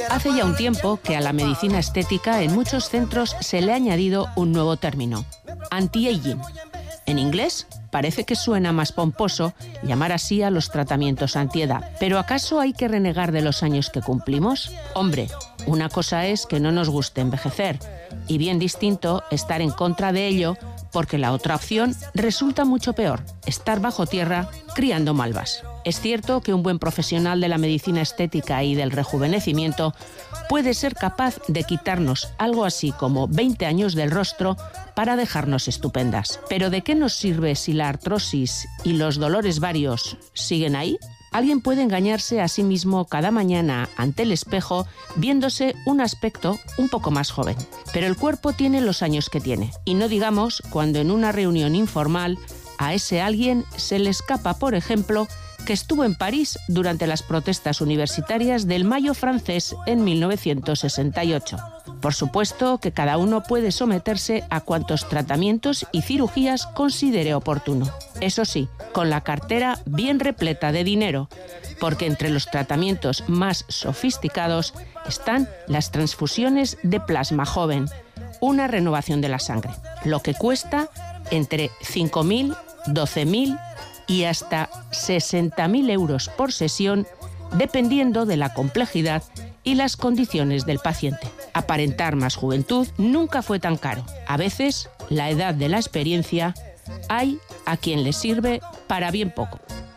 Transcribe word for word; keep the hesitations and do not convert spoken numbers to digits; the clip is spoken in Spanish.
Hace ya un tiempo que a la medicina estética en muchos centros se le ha añadido un nuevo término, anti-aging. En inglés parece que suena más pomposo llamar así a los tratamientos antiedad. ¿Pero acaso hay que renegar de los años que cumplimos? Hombre, una cosa es que no nos guste envejecer y bien distinto estar en contra de ello, porque la otra opción resulta mucho peor, estar bajo tierra criando malvas. Es cierto que un buen profesional de la medicina estética y del rejuvenecimiento puede ser capaz de quitarnos algo así como veinte años del rostro para dejarnos estupendas. ¿Pero de qué nos sirve si la artrosis y los dolores varios siguen ahí? Alguien puede engañarse a sí mismo cada mañana ante el espejo viéndose un aspecto un poco más joven. Pero el cuerpo tiene los años que tiene. Y no digamos cuando en una reunión informal a ese alguien se le escapa, por ejemplo, que estuvo en París durante las protestas universitarias del Mayo francés en mil novecientos sesenta y ocho. Por supuesto que cada uno puede someterse a cuantos tratamientos y cirugías considere oportuno. Eso sí, con la cartera bien repleta de dinero, porque entre los tratamientos más sofisticados están las transfusiones de plasma joven, una renovación de la sangre, lo que cuesta entre cinco mil, doce mil y hasta sesenta mil euros por sesión, dependiendo de la complejidad y las condiciones del paciente. Aparentar más juventud nunca fue tan caro. A veces, la edad de la experiencia hay a quien le sirve para bien poco.